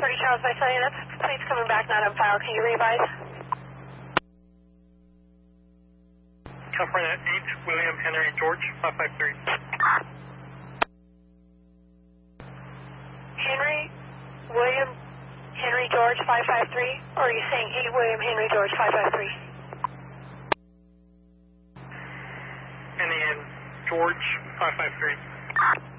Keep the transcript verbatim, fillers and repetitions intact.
thirty Charles by Celia, that's plates coming back, not on file. Can you revise? California eight, William Henry George, five five three. Henry, William, Henry George, five five three? Or are you saying eight, William, Henry George, five five three? Henry and George, five five three.